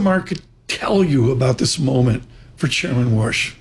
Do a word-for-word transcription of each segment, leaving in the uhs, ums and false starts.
market tell you about this moment for Chairman Warsh?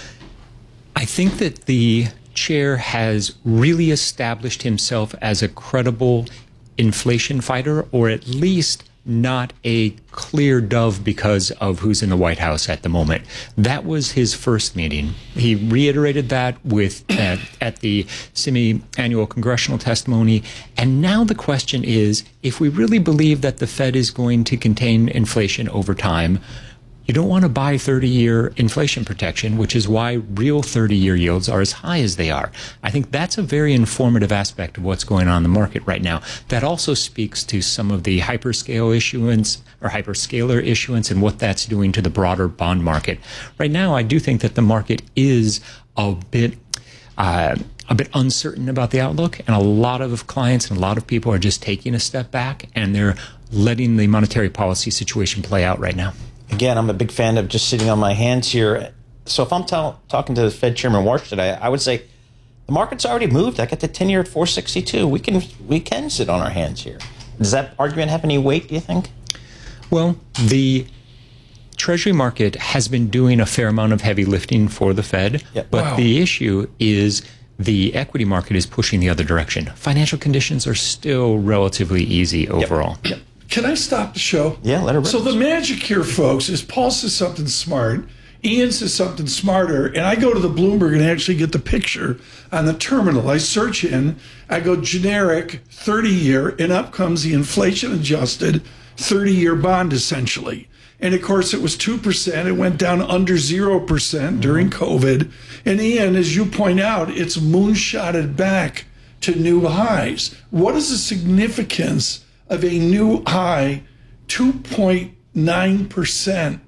I think that the chair has really established himself as a credible inflation fighter, or at least not a clear dove because of who's in the White House at the moment. That was his first meeting. He reiterated that with at, at the semi-annual congressional testimony. And now the question is, if we really believe that the Fed is going to contain inflation over time, you don't want to buy thirty-year inflation protection, which is why real thirty-year yields are as high as they are. I think that's a very informative aspect of what's going on in the market right now. That also speaks to some of the hyperscale issuance or hyperscaler issuance and what that's doing to the broader bond market. Right now, I do think that the market is a bit uh, a bit uncertain about the outlook, and a lot of clients and a lot of people are just taking a step back, and they're letting the monetary policy situation play out right now. Again, I'm a big fan of just sitting on my hands here. So if I'm tell, talking to the Fed Chairman Warsh today, I would say the market's already moved. I got the ten-year at four sixty-two. We can we can sit on our hands here. Does that argument have any weight, do you think? Well, the Treasury market has been doing a fair amount of heavy lifting for the Fed, yep. but Wow. the issue is the equity market is pushing the other direction. Financial conditions are still relatively easy overall. Yep. Yep. Can I stop the show? Yeah, let her rip. So the magic here, folks, is Paul says something smart, Ian says something smarter, and I go to the Bloomberg and actually get the picture on the terminal. I search in, I go generic thirty-year, and up comes the inflation-adjusted thirty-year bond, essentially. And, of course, it was two percent. It went down under zero percent during COVID. And, Ian, as you point out, it's moonshotted back to new highs. What is the significance of a new high, two point nine percent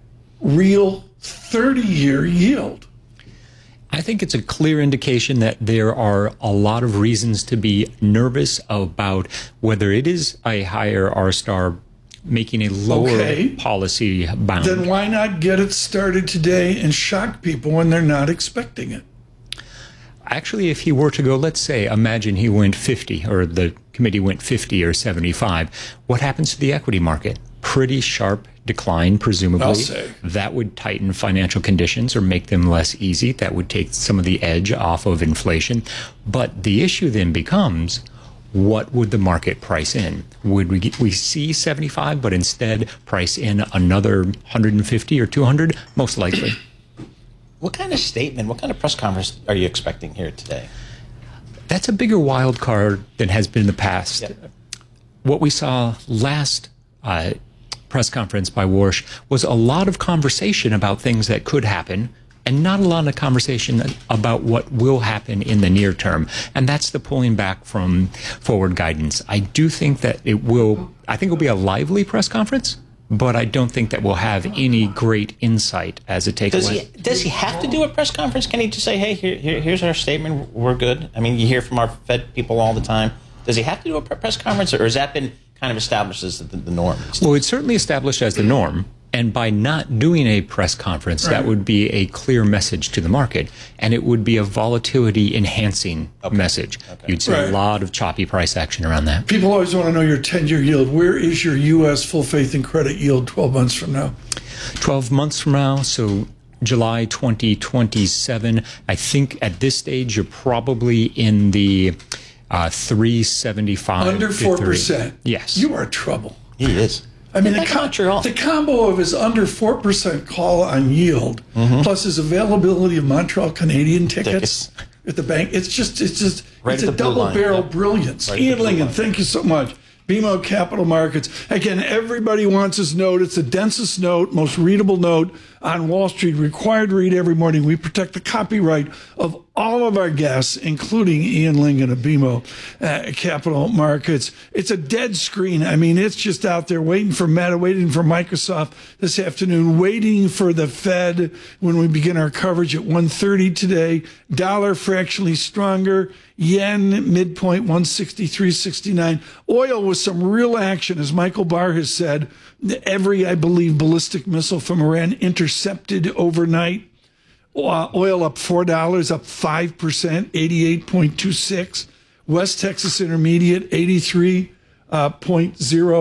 real thirty-year yield? I think it's a clear indication that there are a lot of reasons to be nervous about whether it is a higher R-star making a lower Okay. policy bound. Then why not get it started today and shock people when they're not expecting it? Actually, if he were to go, let's say, imagine he went fifty, or the committee went fifty or seventy-five, what happens to the equity market? Pretty sharp decline, presumably. I'll say. That would tighten financial conditions or make them less easy. That would take some of the edge off of inflation. But the issue then becomes, what would the market price in? Would we get, we see seventy-five, but instead price in another one hundred fifty or two hundred? Most likely. What kind of statement, what kind of press conference are you expecting here today? That's a bigger wild card than has been in the past. Yep. What we saw last uh, press conference by Warsh was a lot of conversation about things that could happen, and not a lot of conversation about what will happen in the near term. And that's the pulling back from forward guidance. I do think that it will, I think it will be a lively press conference, but I don't think that we'll have any great insight as a takeaway. Does he, does he have to do a press conference? Can he just say, hey, here, here, here's our statement, we're good? I mean, you hear from our Fed people all the time. Does he have to do a press conference, or has that been kind of established as the, the norm? Well, it's certainly established as the norm. And by not doing a press conference, Right. that would be a clear message to the market. And it would be a volatility-enhancing Okay. message. Okay. You'd see Right. a lot of choppy price action around that. People always want to know your ten-year yield. Where is your U S full faith and credit yield twelve months from now? twelve months from now, so July twenty twenty-seven, I think at this stage you're probably in the uh, three seventy-five Under to four three. percent. Yes. You are trouble. He is. I mean, Get the, back to Montreal. the combo of his under four percent call on yield Mm-hmm. plus his availability of Montreal Canadian tickets, Tickets. at the bank, it's just, it's just, Right it's at a the blue double line, barrel yeah. brilliance. Right at the Ian blue Lincoln, line. thank you so much. B M O Capital Markets. Again, everybody wants this note. It's the densest note, most readable note on Wall Street. Required to read every morning. We protect the copyright of all of our guests, including Ian Lincoln of B M O uh, Capital Markets. It's a dead screen. I mean, it's just out there waiting for Meta, waiting for Microsoft this afternoon, waiting for the Fed when we begin our coverage at one thirty today. Dollar fractionally stronger. Yen midpoint one sixty-three sixty-nine. Oil with some real action, as Michael Barr has said. Every, I believe, ballistic missile from Iran intercepted overnight. Uh, oil up four dollars, up five percent, eighty-eight point two six. West Texas Intermediate, eighty-three point zero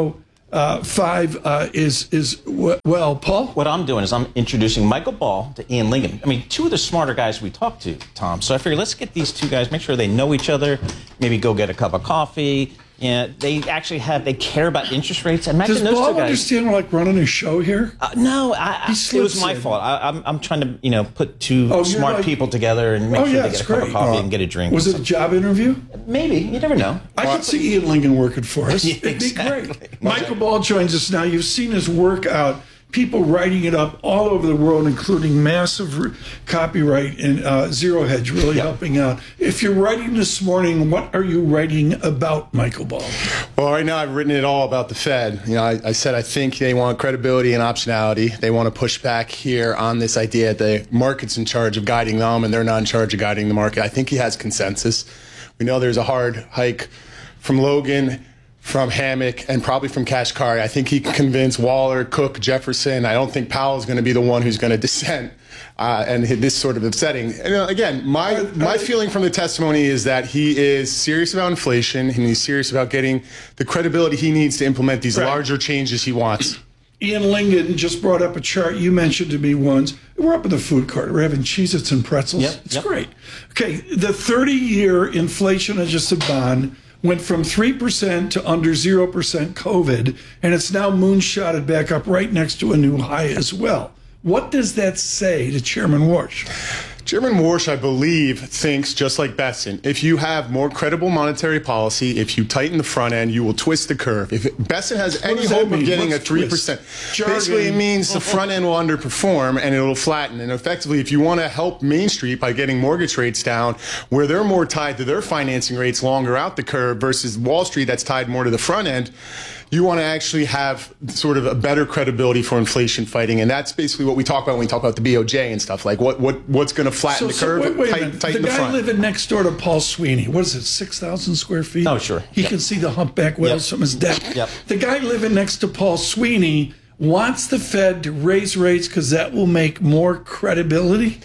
Uh, five uh, is is well, Paul. What I'm doing is I'm introducing Michael Ball to Ian Lincoln. I mean, two of the smarter guys we talked to, Tom. So I figured let's get these two guys, make sure they know each other, maybe go get a cup of coffee. Yeah, they actually have, they care about interest rates. Imagine Does those Paul two guys. understand like running a show here? Uh, no, I, I, it was my in. fault. I, I'm, I'm trying to, you know, put two Oh, you're smart like- people together and make Oh sure yeah, they it's get a cup great. of coffee Uh, and get a drink. Was it a job interview? Maybe. You never know. I could see Ian Lincoln working for us. Yeah, It'd be exactly. great. Michael Ball joins us now. You've seen his work out. People writing it up all over the world, including massive re- copyright and uh, Zero Hedge really Yep. helping out. If you're writing this morning, what are you writing about, Michael Ball? Well, right now I've written it all about the Fed. You know, I, I said I think they want credibility and optionality. They want to push back here on this idea that the market's in charge of guiding them and they're not in charge of guiding the market. I think he has consensus. We know there's a hard hike from Logan, from Hammock, and probably from Kashkari. I think he can convince Waller, Cook, Jefferson. I don't think Powell is going to be the one who's going to dissent. Uh, and this sort of upsetting. And, uh, again, my my feeling from the testimony is that he is serious about inflation and he's serious about getting the credibility he needs to implement these Right. larger changes he wants. Ian Lincoln just brought up a chart you mentioned to me once. We're up in the food court. We're having Cheez-Its and pretzels. Yep, It's yep. great. Okay, the thirty-year inflation-adjusted bond went from three percent to under zero percent COVID, and it's now moonshotted back up right next to a new high as well. What does that say to Chairman Warsh? Chairman Warsh, I believe, thinks just like Besson. If you have more credible monetary policy, if you tighten the front end, you will twist the curve. If Besson has any does that hope mean? of getting What's a three percent, Jargon. basically it means the front end will underperform and it'll flatten. And effectively, if you want to help Main Street by getting mortgage rates down, where they're more tied to their financing rates longer out the curve versus Wall Street that's tied more to the front end, you want to actually have sort of a better credibility for inflation fighting. And that's basically what we talk about when we talk about the B O J and stuff. Like what, what what's going to flatten the curve, wait, wait a tight, minute. tighten the the, guy front. living next door to Paul Sweeney, what is it, six thousand square feet? Oh, sure. He Yep. can see the humpback whales Yep. from his deck. Yep. The guy living next to Paul Sweeney wants the Fed to raise rates because that will make more credibility.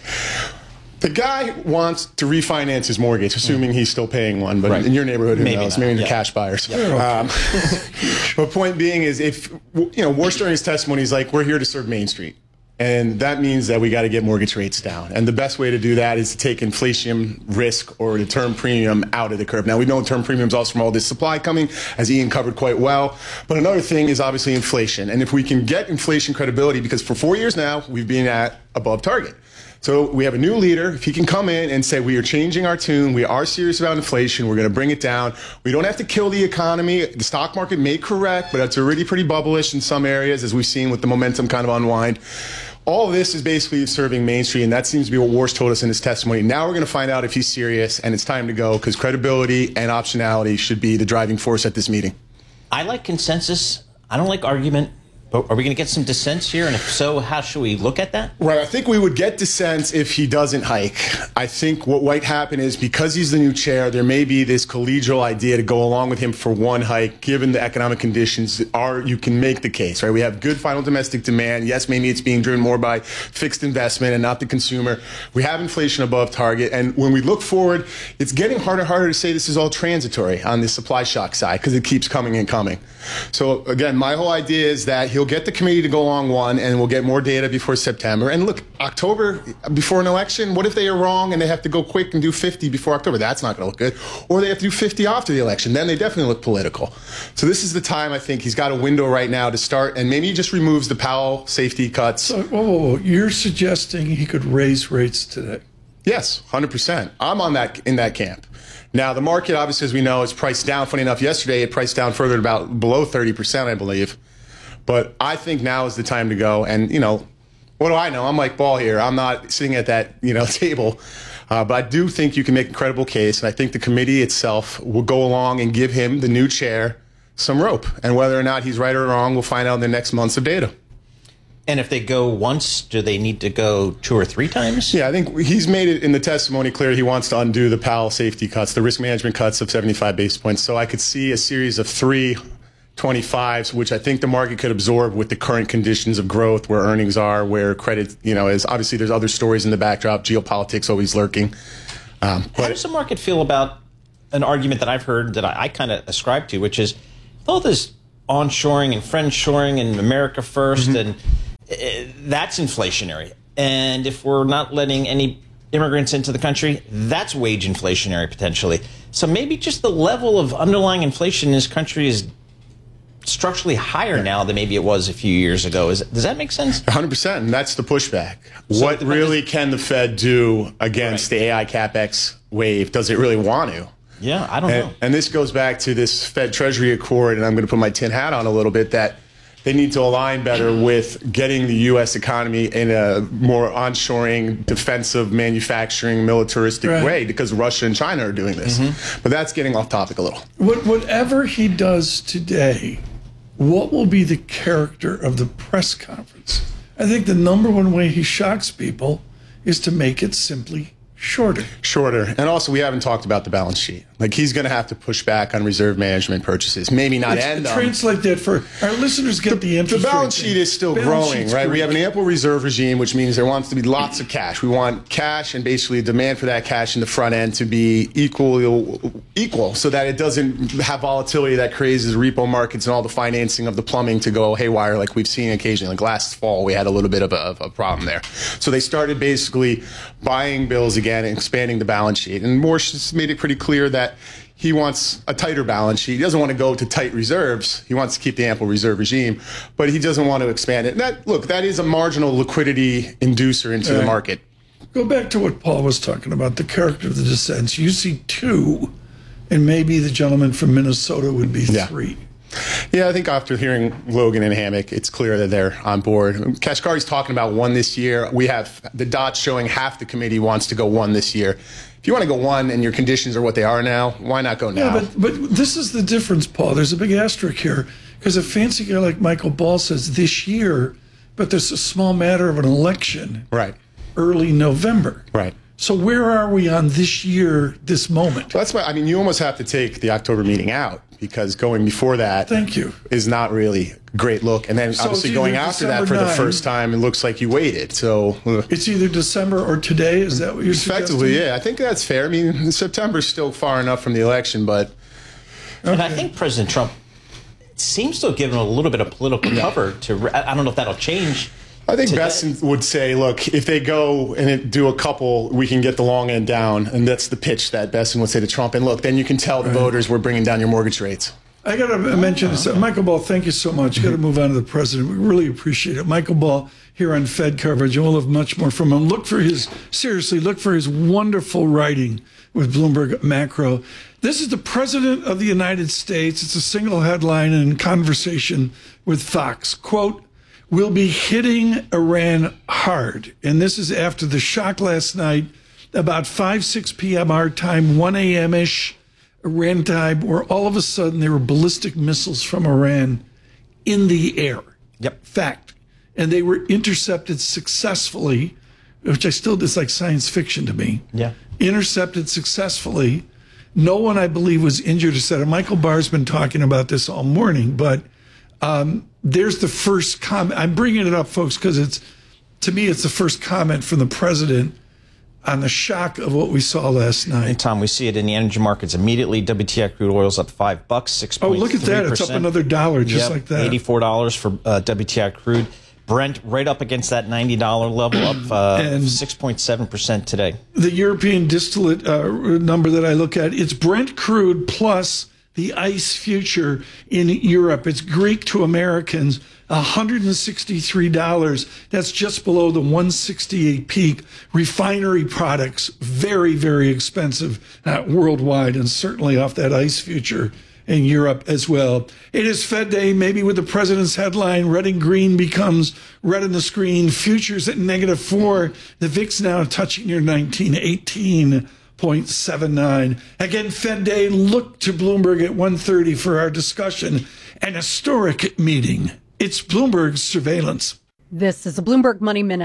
The guy wants to refinance his mortgage, assuming he's still paying one. But Right. in your neighborhood, who Maybe knows? not. Maybe the Yeah. cash buyers. Um, but point being is, if you know, Warsh during his testimony is like, we're here to serve Main Street. And that means that we got to get mortgage rates down. And the best way to do that is to take inflation risk or the term premium out of the curve. Now, we know term premiums also from all this supply coming, as Ian covered quite well. But another thing is obviously inflation. And if we can get inflation credibility, because for four years now, we've been at above target. So we have a new leader. If he can come in and say, we are changing our tune, we are serious about inflation, we're going to bring it down. We don't have to kill the economy. The stock market may correct, but it's already pretty bubblish in some areas, as we've seen with the momentum kind of unwind. All of this is basically serving Main Street, and that seems to be what Warsh told us in his testimony. Now we're going to find out if he's serious, and it's time to go, because credibility and optionality should be the driving force at this meeting. I like consensus. I don't like argument. But are we going to get some dissents here? And if so, how should we look at that? Right. I think we would get dissent if he doesn't hike. I think what might happen is because he's the new chair, there may be this collegial idea to go along with him for one hike, given the economic conditions are, you can make the case, right? We have good final domestic demand. Yes, maybe it's being driven more by fixed investment and not the consumer. We have inflation above target. And when we look forward, it's getting harder and harder to say this is all transitory on the supply shock side because it keeps coming and coming. So again, my whole idea is that he'll get the committee to go along one, and we'll get more data before September. And look, October, before an election, what if they are wrong and they have to go quick and do fifty before October? That's not going to look good. Or they have to do fifty after the election. Then they definitely look political. So this is the time, I think, he's got a window right now to start, and maybe he just removes the Powell safety cuts. So, whoa, whoa, whoa. You're suggesting he could raise rates today? Yes, one hundred percent. I'm on that in that camp. Now, the market, obviously, as we know, is priced down. Funny enough, yesterday it priced down further to about below thirty percent, I believe. But I think now is the time to go. And, you know, what do I know? I'm Mike Ball here. I'm not sitting at that, you know, table. Uh, but I do think you can make a credible case. And I think the committee itself will go along and give him, the new chair, some rope. And whether or not he's right or wrong, we'll find out in the next months of data. And if they go once, do they need to go two or three times? Yeah, I think he's made it in the testimony clear he wants to undo the Powell safety cuts, the risk management cuts of seventy-five basis points. So I could see a series of three twenty-fives, which I think the market could absorb with the current conditions of growth, where earnings are, where credit, you know, is. Obviously, there's other stories in the backdrop, geopolitics always lurking. Um, How but does the market feel about an argument that I've heard that I, I kind of ascribe to, which is all this onshoring and friendshoring and America first, mm-hmm. and uh, that's inflationary. And if we're not letting any immigrants into the country, that's wage inflationary potentially. So maybe just the level of underlying inflation in this country is structurally higher now than maybe it was a few years ago. Is, does that make sense? one hundred percent, and that's the pushback. So what really can the Fed do against right. the A I CapEx wave? Does it really want to? Yeah, I don't and, know. And this goes back to this Fed Treasury Accord, and I'm going to put my tin hat on a little bit, that they need to align better with getting the U S economy in a more onshoring, defensive, manufacturing, militaristic right. way, because Russia and China are doing this. Mm-hmm. But that's getting off topic a little. What, whatever he does today, what will be the character of the press conference? I think the number one way he shocks people is to make it simply shorter. Shorter. And also, we haven't talked about the balance sheet. Like, he's going to have to push back on reserve management purchases. Maybe not It's, end them. Translate that for our listeners. Get the, the interest. The balance rate sheet is still balance growing, right? Great. We have an ample reserve regime, which means there wants to be lots of cash. We want cash and basically a demand for that cash in the front end to be equal, equal, so that it doesn't have volatility that causes repo markets and all the financing of the plumbing to go haywire, like we've seen occasionally. Like last fall, we had a little bit of a, of a problem there. So they started basically buying bills again and expanding the balance sheet. And Morse has made it pretty clear that he wants a tighter balance sheet. He doesn't want to go to tight reserves. He wants to keep the ample reserve regime, but he doesn't want to expand it. And that, look, that is a marginal liquidity inducer into All the right. market. Go back to what Paul was talking about, the character of the dissents. You see two, and maybe the gentleman from Minnesota would be Yeah. three. Yeah, I think after hearing Logan and Hammock, it's clear that they're on board. Kashkari's talking about one this year. We have the dots showing half the committee wants to go one this year. If you want to go one and your conditions are what they are now, why not go now? Yeah, but, but this is the difference, Paul. There's a big asterisk here, because a fancy guy like Michael Ball says this year, but there's a small matter of an election Right. early November. Right. So where are we on this year, this moment? Well, that's why, I mean, you almost have to take the October meeting out, because going before that Thank you. is not really a great look. And then So obviously it's going either after that December for the ninth first time, it looks like you waited. So uh, It's either December or today. Is that what you're effectively, suggesting? yeah, I think that's fair. I mean, September's still far enough from the election, but And I think President Trump seems to have given a little bit of political cover to. I don't know if that'll change. I think today. Besson would say, look, if they go and it, do a couple, we can get the long end down. And that's the pitch that Besson would say to Trump. And look, then you can tell the voters we're bringing down your mortgage rates. I got to mention this. Michael Ball, thank you so much. Got to move on to the president. We really appreciate it. Michael Ball here on Fed coverage, and we'll have much more from him. Look for his, seriously, look for his wonderful writing with Bloomberg Macro. This is the President of the United States. It's a single headline in conversation with Fox. Quote, "We'll be hitting Iran hard." And this is after the shock last night, about five, six p.m. our time, one a.m.-ish. Iran time, where all of a sudden there were ballistic missiles from Iran in the air. Yep. Fact. And they were intercepted successfully, which I still, it's like science fiction to me. Yeah. Intercepted successfully. No one, I believe, was injured or said. Michael Barr's been talking about this all morning, but um, there's the first comment. I'm bringing it up, folks, because it's, to me, it's the first comment from the president on the shock of what we saw last night. And Tom, we see it in the energy markets immediately. W T I crude oil's up five bucks, six Oh, point three percent. look at that. It's up another dollar just Yep, like that. eighty-four dollars for uh, W T I crude. Brent right up against that ninety dollars level, up uh, And- six point seven percent today. The European distillate uh, number that I look at, it's Brent crude plus the ICE future in Europe. It's Greek to Americans, one hundred sixty-three dollars. That's just below the one sixty-eight peak. Refinery products, very, very expensive uh, worldwide, and certainly off that ICE future in Europe as well. It is Fed Day, maybe with the president's headline, red and green becomes red on the screen. Futures at negative four. The V I X now touching near nineteen, eighteen point seven nine. Again, Fed Day, look to Bloomberg at one thirty for our discussion. An historic meeting. It's Bloomberg's surveillance. This is a Bloomberg Money Minute.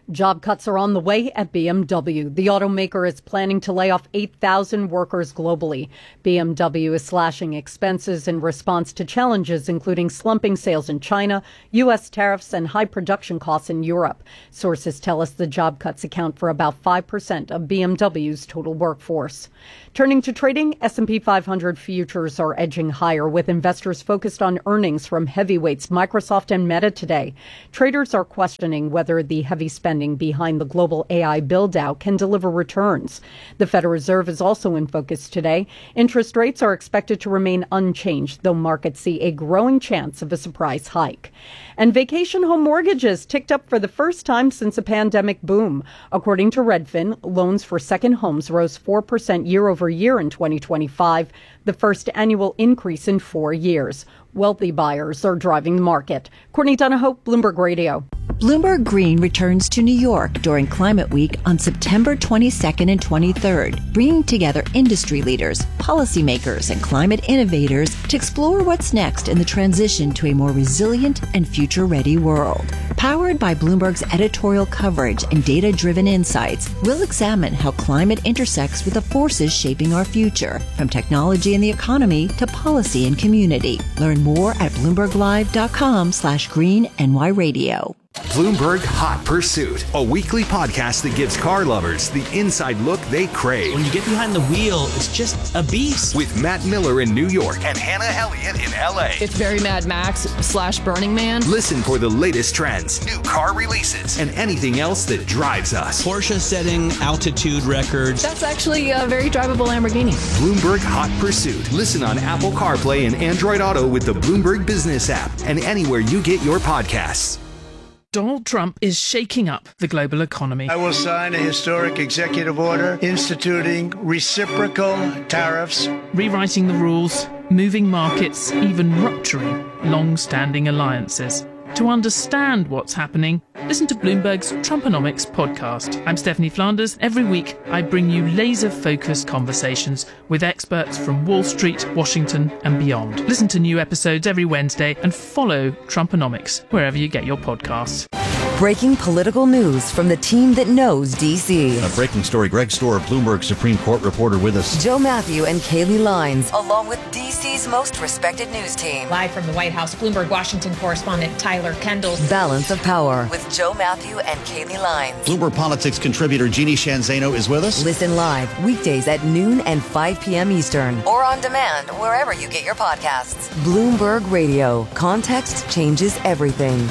Job cuts are on the way at B M W. The automaker is planning to lay off eight thousand workers globally. B M W is slashing expenses in response to challenges including slumping sales in China, U S tariffs, and high production costs in Europe. Sources tell us the job cuts account for about five percent of B M W's total workforce. Turning to trading, S and P five hundred futures are edging higher with investors focused on earnings from heavyweights Microsoft and Meta today. Traders are questioning whether the heavy spending behind the global A I build-out can deliver returns. The Federal Reserve is also in focus today. Interest rates are expected to remain unchanged, though markets see a growing chance of a surprise hike. And vacation home mortgages ticked up for the first time since a pandemic boom. According to Redfin, loans for second homes rose four percent year over year in twenty twenty-five, the first annual increase in four years. Wealthy buyers are driving the market. Courtney Donahoe, Bloomberg Radio. Bloomberg Green returns to New York during Climate Week on September twenty-second and twenty-third, bringing together industry leaders, policymakers, and climate innovators to explore what's next in the transition to a more resilient and future-ready world. Powered by Bloomberg's editorial coverage and data-driven insights, we'll examine how climate intersects with the forces shaping our future, from technology and the economy to policy and community. Learn more at bloomberglive.com slash green NY radio. Bloomberg Hot Pursuit, a weekly podcast that gives car lovers the inside look they crave. When you get behind the wheel, it's just a beast. With Matt Miller in New York and Hannah Elliott in L A. It's very Mad Max slash Burning Man. Listen for the latest trends, new car releases, and anything else that drives us. Porsche setting altitude records. That's actually a very drivable Lamborghini. Bloomberg Hot Pursuit. Listen on Apple CarPlay and Android Auto with the Bloomberg Business app and anywhere you get your podcasts. Donald Trump is shaking up the global economy. I will sign a historic executive order instituting reciprocal tariffs, rewriting the rules, moving markets, even rupturing long-standing alliances. To understand what's happening, listen to Bloomberg's Trumponomics podcast. I'm Stephanie Flanders. Every week, I bring you laser-focused conversations with experts from Wall Street, Washington, and beyond. Listen to new episodes every Wednesday and follow Trumponomics wherever you get your podcasts. Breaking political news from the team that knows D C. A breaking story. Greg Storer, Bloomberg Supreme Court reporter with us. Joe Matthew and Kaylee Lines, along with D C's most respected news team. Live from the White House, Bloomberg Washington correspondent Tyler Kendall. Balance of Power with Joe Matthew and Kaylee Lines. Bloomberg Politics contributor Jeannie Shanzano is with us. Listen live weekdays at noon and five p.m. Eastern. Or on demand wherever you get your podcasts. Bloomberg Radio. Context changes everything.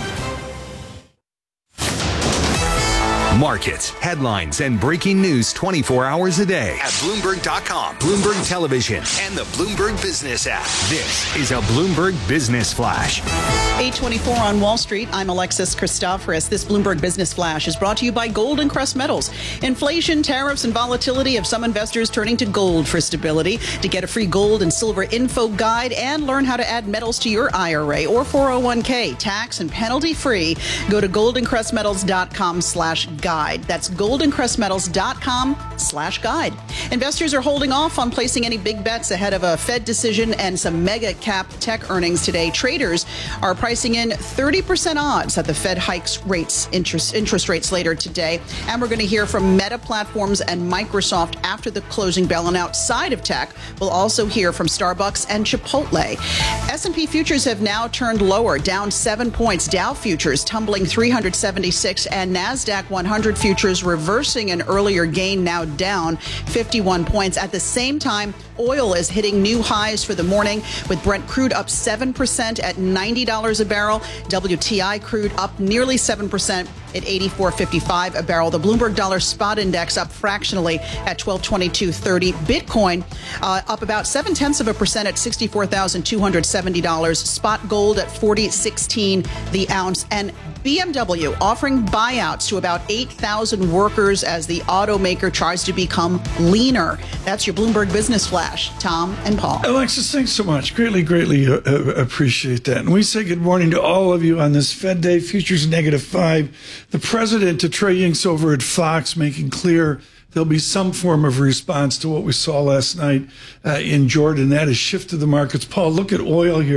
Markets, headlines, and breaking news twenty-four hours a day at Bloomberg dot com, Bloomberg Television, and the Bloomberg Business app. This is a Bloomberg Business Flash. eight twenty-four on Wall Street. I'm Alexis Christoforous. This Bloomberg Business Flash is brought to you by Golden Crest Metals. Inflation, tariffs, and volatility have some investors turning to gold for stability. To get a free gold and silver info guide and learn how to add metals to your I R A or four oh one k, tax and penalty free, go to golden crest metals dot com slash guide. That's golden crest metals dot com slash guide. Investors are holding off on placing any big bets ahead of a Fed decision and some mega cap tech earnings today. Traders are pricing in thirty percent odds that the Fed hikes rates, interest, interest rates later today. And we're going to hear from Meta Platforms and Microsoft after the closing bell. And outside of tech, we'll also hear from Starbucks and Chipotle. S and P futures have now turned lower, down seven points. Dow futures tumbling three hundred seventy-six, and NASDAQ one hundred futures reversing an earlier gain, now down fifty-one points. At the same time, oil is hitting new highs for the morning, with Brent crude up seven percent at ninety dollars a barrel. W T I crude up nearly seven percent at eighty-four fifty-five a barrel. The Bloomberg Dollar Spot Index up fractionally at twelve twenty-two thirty. Bitcoin uh, up about seven tenths of a percent at sixty-four thousand two hundred seventy dollars. Spot gold at forty sixteen the ounce. And B M W offering buyouts to about eight thousand workers as the automaker tries to become leaner. That's your Bloomberg Business Flash. Tom and Paul. Alexis, thanks so much. Greatly, greatly uh, appreciate that. And we say good morning to all of you on this Fed Day. Futures negative five. The president to Trey Yingst over at Fox making clear there'll be some form of response to what we saw last night uh, in Jordan. That has shifted the markets. Paul, look at oil here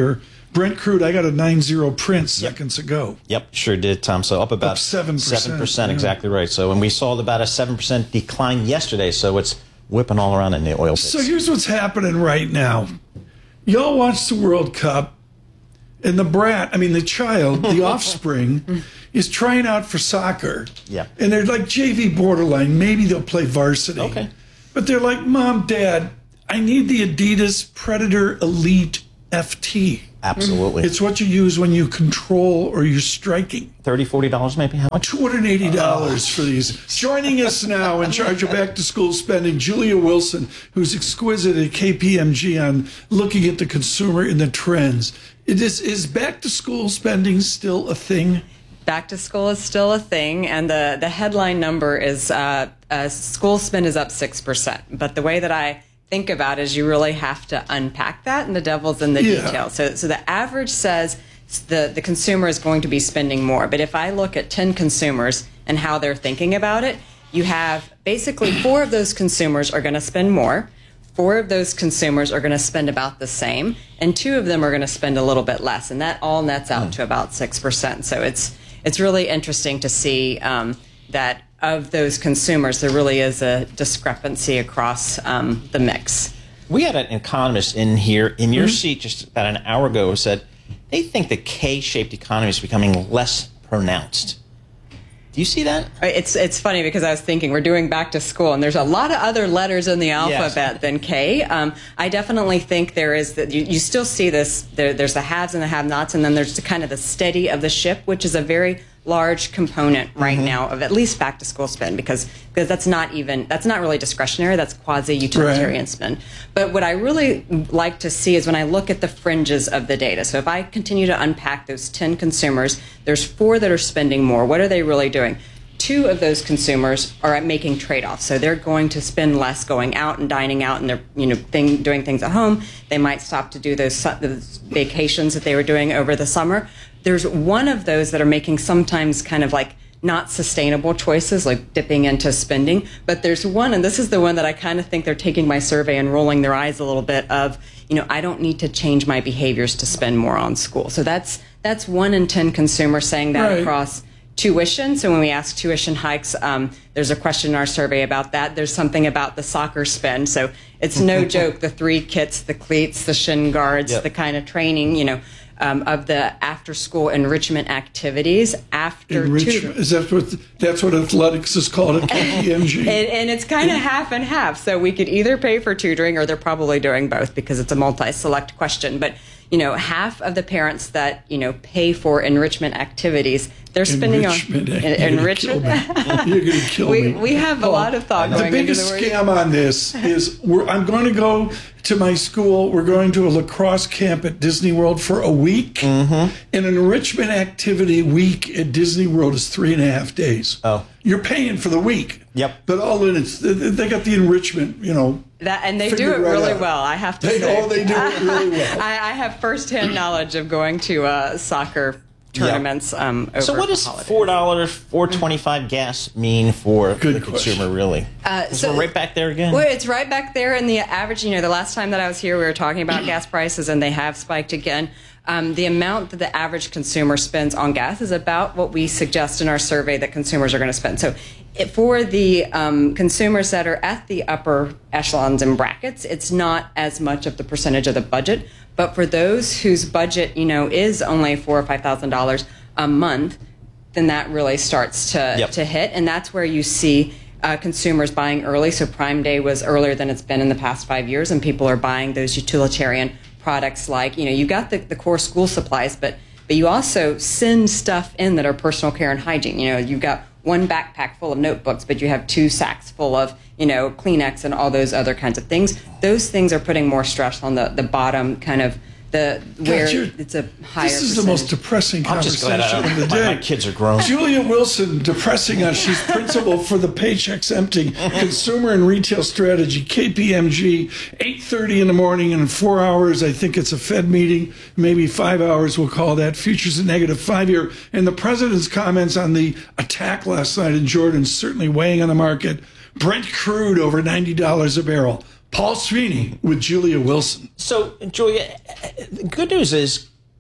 Brent crude, I got a nine zero print seconds yep. ago. Yep, sure did, Tom. So up about up seven percent. seven percent, yeah. exactly right. So, and we saw about a seven percent decline yesterday, so it's whipping all around in the oil pits. So here's what's happening right now. Y'all watch the World Cup, and the brat, I mean the child, the offspring, is trying out for soccer. Yeah. And they're like J V borderline. Maybe they'll play varsity. Okay. But they're like, Mom, Dad, I need the Adidas Predator Elite F T. Absolutely. It's what you use when you control or you're striking. thirty dollars, forty dollars maybe? How much? two hundred eighty dollars oh. for these. Joining us now in charge of back-to-school spending, Julia Wilson, who's exquisite at K P M G on looking at the consumer and the trends. It is, is back-to-school spending still a thing? Back to school is still a thing, and the, the headline number is uh, uh, school spend is up six percent. But the way that I think about it is you really have to unpack that, and the devil's in the yeah. details. So, so the average says the, the consumer is going to be spending more. But if I look at ten consumers and how they're thinking about it, you have basically four of those consumers are going to spend more. Four of those consumers are going to spend about the same, and two of them are going to spend a little bit less. And that all nets out mm. to about six percent. So it's it's really interesting to see um, that of those consumers, there really is a discrepancy across um, the mix. We had an economist in here in your Mm-hmm. seat just about an hour ago who said they think the K-shaped economy is becoming less pronounced. Do you see that? It's it's funny because I was thinking we're doing back to school, and there's a lot of other letters in the alphabet yes. than K. Um, I definitely think there is that you, you still see this. There, there's the haves and the have-nots, and then there's the kind of the steady of the ship, which is a very large component right mm-hmm. now of at least back to school spend because because that's not even that's not really discretionary, that's quasi utilitarian right. spend. But what I really like to see is when I look at the fringes of the data. So if I continue to unpack those ten consumers, there's four that are spending more. What are they really doing? Two of those consumers are making trade-offs. So they're going to spend less going out and dining out, and they're you know thing, doing things at home. They might stop to do those, those vacations that they were doing over the summer. There's one of those that are making sometimes kind of like not sustainable choices, like dipping into spending. But there's one, and this is the one that I kind of think they're taking my survey and rolling their eyes a little bit of, you know, I don't need to change my behaviors to spend more on school. So that's that's one in ten consumers saying that right. across tuition. So when we ask tuition hikes, um, there's a question in our survey about that. There's something about the soccer spend. So it's no joke, the three kits, the cleats, the shin guards, yep. the kind of training, you know, Um, of the after-school enrichment activities after enrichment. Is that what that's what athletics is called at K P M G? and, and it's kind of half and half. So we could either pay for tutoring, or they're probably doing both because it's a multi-select question. But you know, half of the parents that you know pay for enrichment activities, they're spending enrichment, on en- enrichment. You're going to kill we, me. We have a oh, lot of thought going the into biggest the word. scam on this is we're, I'm going to go to my school. We're going to a lacrosse camp at Disney World for a week. Mm-hmm. And an enrichment activity week at Disney World is three and a half days. Oh. You're paying for the week. Yep. But all in it's they got the enrichment, you know. That, and they do it right really out. well, I have to they, say. Oh, they do it really well. I, I have firsthand knowledge of going to uh, soccer tournaments yep. um, over So what does holidays. four dollars, four twenty-five gas mean for Good the question. consumer, really? Uh, so we're right back there again? Well, it's right back there in the average. You know, the last time that I was here, we were talking about gas prices, and they have spiked again. Um, the amount that the average consumer spends on gas is about what we suggest in our survey that consumers are going to spend. So it, for the um, consumers that are at the upper echelons and brackets, it's not as much of the percentage of the budget. But for those whose budget, you know, is only four or five thousand dollars a month, then that really starts to yep. to hit, and that's where you see uh, consumers buying early. So Prime Day was earlier than it's been in the past five years, and people are buying those utilitarian products like, you know, you got the, the core school supplies, but but you also send stuff in that are personal care and hygiene. You know, you've got one backpack full of notebooks, but you have two sacks full of, you know, Kleenex and all those other kinds of things. Those things are putting more stress on the, the bottom kind of the where God, it's a higher This is percentage. the most depressing I'm just conversation glad I, of the my, day. my kids are grown. Julia Wilson depressing us. She's principal for the Paychecks Empty Consumer and Retail Strategy, K P M G, eight thirty in the morning, and in four hours, I think it's a Fed meeting, maybe five hours, we'll call that, futures a negative five-year. And the president's comments on the attack last night in Jordan certainly weighing on the market. Brent crude over ninety dollars a barrel. Paul Sweeney with Julia Wilson. So, Julia, the good news is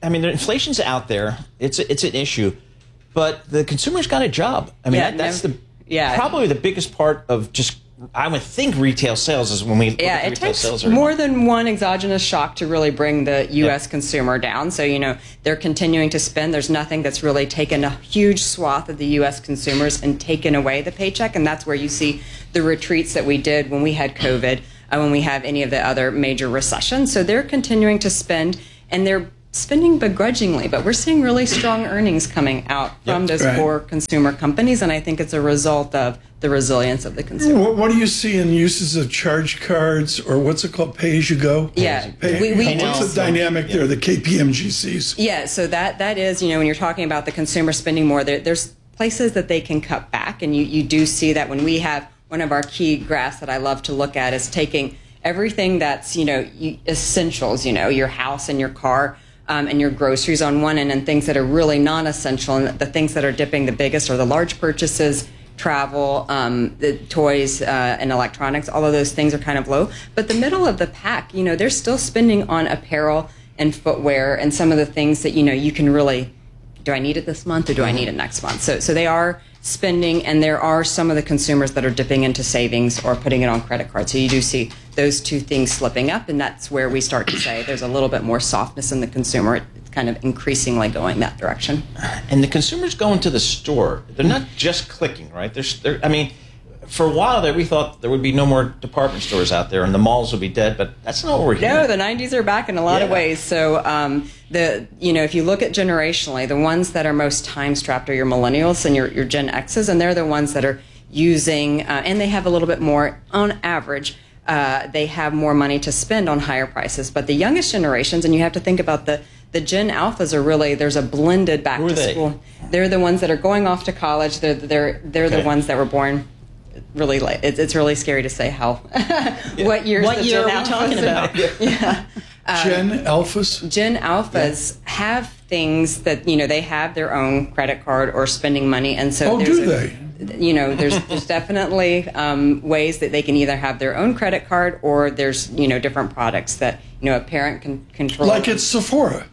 I mean, the inflation's out there. It's a, it's an issue, but the consumer's got a job. I mean, Yeah, that, that's no- the yeah. probably the biggest part of just. I would think retail sales is when we look Yeah, at the it retail takes sales. are- more than one exogenous shock to really bring the U S Yeah. consumer down. So, you know, they're continuing to spend. There's nothing that's really taken a huge swath of the U S consumers and taken away the paycheck. And that's where you see the retreats that we did when we had COVID, uh, when we have any of the other major recessions. So they're continuing to spend, and they're spending begrudgingly, but we're seeing really strong earnings coming out from Yep. those Right. core consumer companies. And I think it's a result of the resilience of the consumer. What, what do you see in uses of charge cards, or what's it called, pay as you go? Yeah, Pay, we- we what's do- the dynamic there? The K P M G Cs. Yeah, so that that is, you know, when you're talking about the consumer spending more, there, there's places that they can cut back, and you, you do see that when we have one of our key graphs that I love to look at is taking everything that's, you know, you, essentials, you know, your house and your car, um, and your groceries on one end, and things that are really non-essential, and the things that are dipping the biggest are the large purchases, travel, um, the toys, uh, and electronics. All of those things are kind of low. But the middle of the pack, you know, they're still spending on apparel and footwear and some of the things that, you know, you can really, do I need it this month or do I need it next month? So, so they are spending, and there are some of the consumers that are dipping into savings or putting it on credit cards. So you do see those two things slipping up, and that's where we start to say there's a little bit more softness in the consumer. It's kind of increasingly going that direction. And the consumers going to the store. They're not just clicking, right? They're, they're, I mean, for a while there, we thought there would be no more department stores out there and the malls would be dead, but that's not what we're hearing. No, the nineties are back in a lot of Yeah. ways. So, um, the you know, if you look at generationally, the ones that are most time strapped are your millennials and your, your Gen X's, and they're the ones that are using, uh, and they have a little bit more, on average, uh, they have more money to spend on higher prices. But the youngest generations, and you have to think about the the Gen Alphas are really, there's a blended back Who are to they? school. They're the ones that are going off to college. They're they're they're Okay. the ones that were born really late. It's, it's really scary to say how what years What the year Gen are we Alphas talking about? yeah. Gen Alphas? Gen Alphas have things that, you know, they have their own credit card or spending money. And so Oh, there's do a, you know, there's there's definitely um, ways that they can either have their own credit card, or there's, you know, different products that, you know, a parent can control. Like it's Sephora.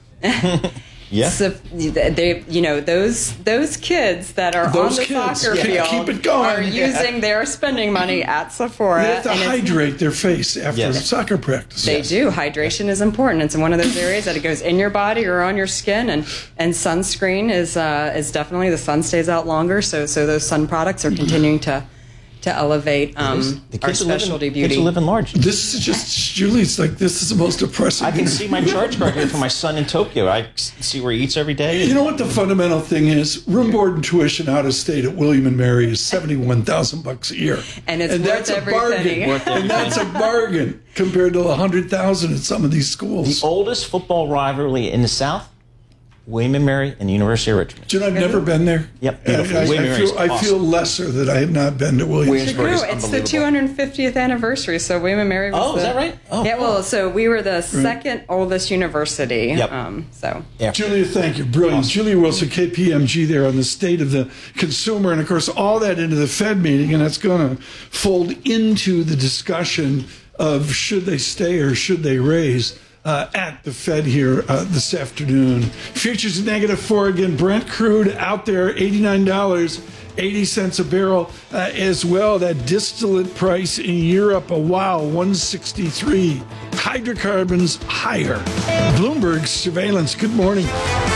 Yeah. So they, you know, those those kids that are Those on the kids, soccer keep- field keep it going. are using their spending money at Sephora. They have to and it's- hydrate their face after Yes. soccer practice. They do. Hydration is important. It's one of those areas that it goes in your body or on your skin, and and sunscreen is uh, is definitely, the sun stays out longer. So so those sun products are continuing to to elevate um, The our kids are living- specialty Kids beauty. are living large. This is just, Julie's like, this is the most depressing. I can thing. see my charge card here for my son in Tokyo. I s- see where he eats every day. You know what the fundamental thing is? Room, board, and tuition out of state at William and Mary is seventy-one thousand bucks a year, And it's worth that's a every bargain. penny. Worth every And that's a bargain compared to a hundred thousand at some of these schools. The oldest football rivalry in the South, William and Mary and the University of Richmond. Do you know, I've never been there. Yep, And beautiful. I, I, William and feel, Mary's I feel awesome. lesser that I have not been to Williams. Williamsburg is No, it's the unbelievable. two hundred fiftieth anniversary. So William and Mary was Oh, the, is that right? Oh, yeah, well, cool. so we were the second oldest university. Yep. Um, so Julia, thank you. Brilliant. Julia Wilson, K P M G there on the state of the consumer. And of course, all that into the Fed meeting, and that's going to fold into the discussion of should they stay or should they raise uh, at the Fed here uh, this afternoon. Futures negative four again. Brent crude out there, eighty-nine dollars and eighty cents a barrel uh, as well. That distillate price in Europe, a wow, one sixty-three. Hydrocarbons higher. Bloomberg surveillance. Good morning.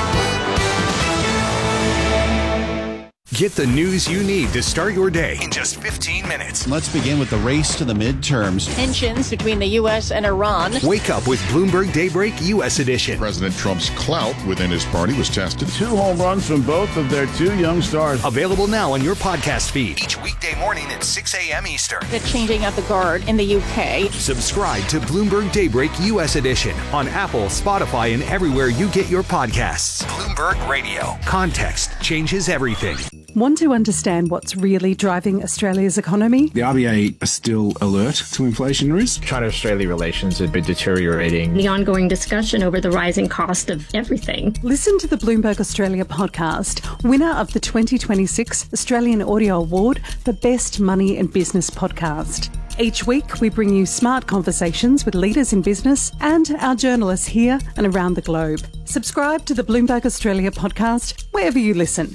Get the news you need to start your day in just fifteen minutes. Let's begin with the race to the midterms. Tensions between the U S and Iran. Wake up with Bloomberg Daybreak U S Edition. President Trump's clout within his party was tested. Two home runs from both of their two young stars. Available now on your podcast feed. Each weekday morning at six a.m. Eastern. The changing of the guard in the U K. Subscribe to Bloomberg Daybreak U S Edition on Apple, Spotify, and everywhere you get your podcasts. Bloomberg Radio. Context changes everything. Want to understand what's really driving Australia's economy? The R B A are still alert to inflation risk. China-Australia relations have been deteriorating. The ongoing discussion over the rising cost of everything. Listen to the Bloomberg Australia podcast, winner of the twenty twenty-six Australian Audio Award for Best Money and Business Podcast. Each week, we bring you smart conversations with leaders in business and our journalists here and around the globe. Subscribe to the Bloomberg Australia podcast wherever you listen.